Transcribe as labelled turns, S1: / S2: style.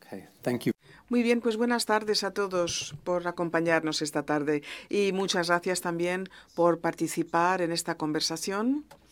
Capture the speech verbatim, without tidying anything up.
S1: Okay, thank you.
S2: Muy bien, pues buenas tardes a todos por acompañarnos esta tarde y muchas gracias también por participar en esta conversación.